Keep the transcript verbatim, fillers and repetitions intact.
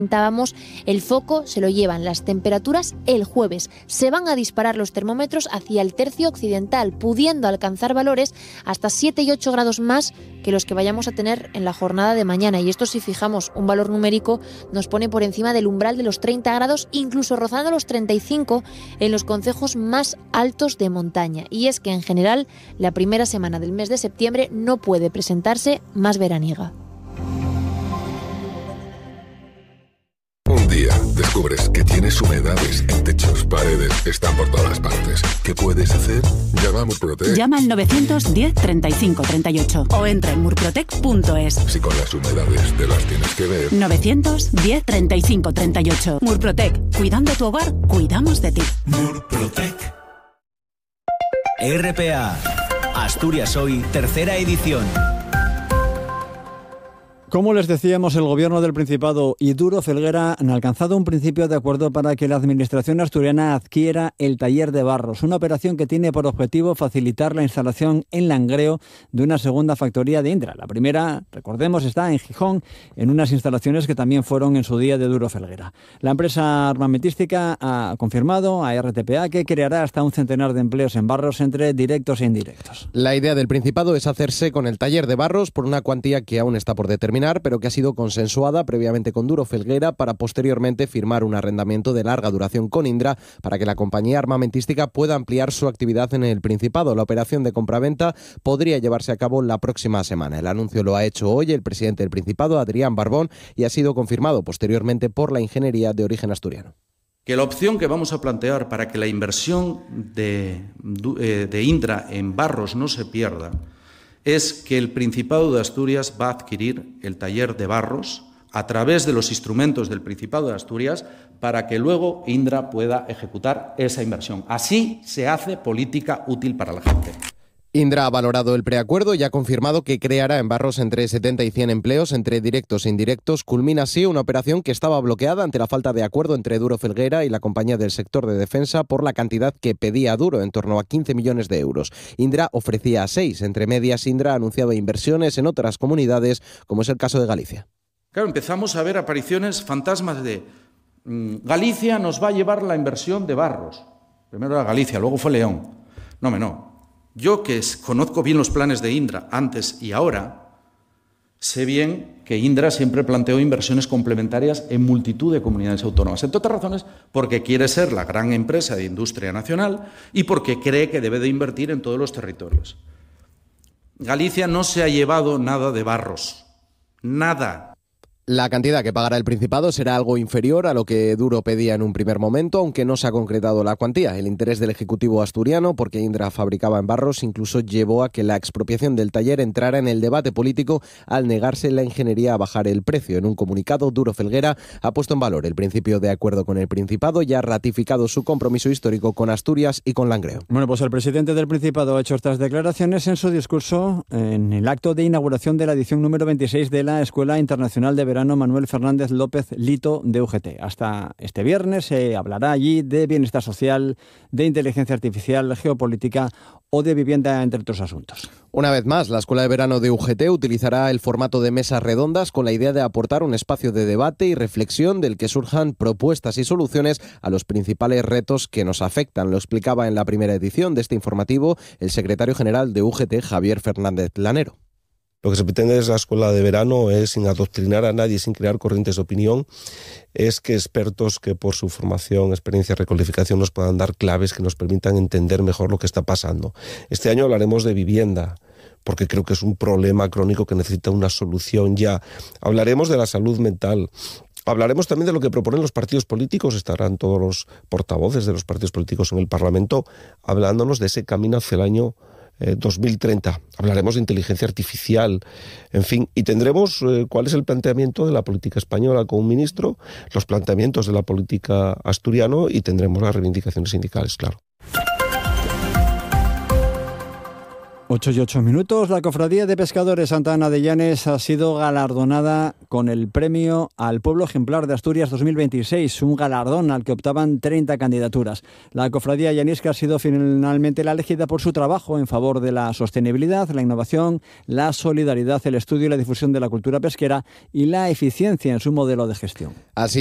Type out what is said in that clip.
comentábamos, el foco se lo llevan las temperaturas el jueves. Se van a disparar los termómetros hacia el tercio occidental, pudiendo alcanzar valores hasta siete y ocho grados más que los que vayamos a tener en la jornada de mañana. Y esto, si fijamos un valor numérico, nos pone por encima del umbral de los treinta grados, incluso rozando los treinta y cinco en los concejos más altos de montaña. Y es que, en general, la primera semana del mes de septiembre no puede presentarse más veraniega. Un día descubres que tienes humedades en techos, paredes, están por todas partes. ¿Qué puedes hacer? Llama a Murprotec. Llama al novecientos diez treinta y cinco treinta y ocho o entra en murprotec punto es. Si con las humedades te las tienes que ver. novecientos diez treinta y cinco treinta y ocho. Murprotec. Cuidando tu hogar, cuidamos de ti. Murprotec. R P A. Asturias Hoy, tercera edición. Como les decíamos, el Gobierno del Principado y Duro Felguera han alcanzado un principio de acuerdo para que la Administración asturiana adquiera el taller de Barros, una operación que tiene por objetivo facilitar la instalación en Langreo de una segunda factoría de Indra. La primera, recordemos, está en Gijón, en unas instalaciones que también fueron en su día de Duro Felguera. La empresa armamentística ha confirmado a R T P A que creará hasta un centenar de empleos en Barros entre directos e indirectos. La idea del Principado es hacerse con el taller de Barros por una cuantía que aún está por determinar, pero que ha sido consensuada previamente con Duro Felguera para posteriormente firmar un arrendamiento de larga duración con Indra para que la compañía armamentística pueda ampliar su actividad en el Principado. La operación de compraventa podría llevarse a cabo la próxima semana. El anuncio lo ha hecho hoy el presidente del Principado, Adrián Barbón, y ha sido confirmado posteriormente por la ingeniería de origen asturiano. Que la opción que vamos a plantear para que la inversión de, de Indra en Barros no se pierda es que el Principado de Asturias va a adquirir el taller de Barros a través de los instrumentos del Principado de Asturias para que luego Indra pueda ejecutar esa inversión. Así se hace política útil para la gente. Indra ha valorado el preacuerdo y ha confirmado que creará en Barros entre setenta y cien empleos entre directos e indirectos. Culmina así una operación que estaba bloqueada ante la falta de acuerdo entre Duro Felguera y la compañía del sector de defensa por la cantidad que pedía Duro, en torno a quince millones de euros. Indra ofrecía seis. Entre medias, Indra ha anunciado inversiones en otras comunidades, como es el caso de Galicia. Claro, empezamos a ver apariciones fantasmas de mmm, Galicia nos va a llevar la inversión de Barros. Primero era Galicia, luego fue León. No, me no. Yo, que conozco bien los planes de Indra antes y ahora, sé bien que Indra siempre planteó inversiones complementarias en multitud de comunidades autónomas. Entre otras razones, porque quiere ser la gran empresa de industria nacional y porque cree que debe de invertir en todos los territorios. Galicia no se ha llevado nada de Barros. Nada. La cantidad que pagará el Principado será algo inferior a lo que Duro pedía en un primer momento, aunque no se ha concretado la cuantía. El interés del Ejecutivo asturiano, porque Indra fabricaba en Barros, incluso llevó a que la expropiación del taller entrara en el debate político al negarse la ingeniería a bajar el precio. En un comunicado, Duro Felguera ha puesto en valor el principio de acuerdo con el Principado y ha ratificado su compromiso histórico con Asturias y con Langreo. Bueno, pues el presidente del Principado ha hecho estas declaraciones en su discurso en el acto de inauguración de la edición número veintiséis de la Escuela Internacional de Verano Manuel Fernández López Lito de U G T. Hasta este viernes se hablará allí de bienestar social, de inteligencia artificial, geopolítica o de vivienda, entre otros asuntos. Una vez más, la Escuela de Verano de U G T utilizará el formato de mesas redondas con la idea de aportar un espacio de debate y reflexión del que surjan propuestas y soluciones a los principales retos que nos afectan. Lo explicaba en la primera edición de este informativo el secretario general de U G T, Javier Fernández Lanero. Lo que se pretende desde la escuela de verano es, sin adoctrinar a nadie, sin crear corrientes de opinión, es que expertos que por su formación, experiencia, recualificación nos puedan dar claves que nos permitan entender mejor lo que está pasando. Este año hablaremos de vivienda, porque creo que es un problema crónico que necesita una solución ya. Hablaremos de la salud mental. Hablaremos también de lo que proponen los partidos políticos. Estarán todos los portavoces de los partidos políticos en el Parlamento hablándonos de ese camino hacia el año Eh, dos mil treinta. Hablaremos de inteligencia artificial, en fin, y tendremos eh, cuál es el planteamiento de la política española con un ministro, los planteamientos de la política asturiano y tendremos las reivindicaciones sindicales, claro. ocho y ocho minutos. La Cofradía de Pescadores Santa Ana de Llanes ha sido galardonada con el premio al Pueblo Ejemplar de Asturias dos mil veintiséis, un galardón al que optaban treinta candidaturas. La Cofradía llanesca ha sido finalmente la elegida por su trabajo en favor de la sostenibilidad, la innovación, la solidaridad, el estudio y la difusión de la cultura pesquera y la eficiencia en su modelo de gestión. Así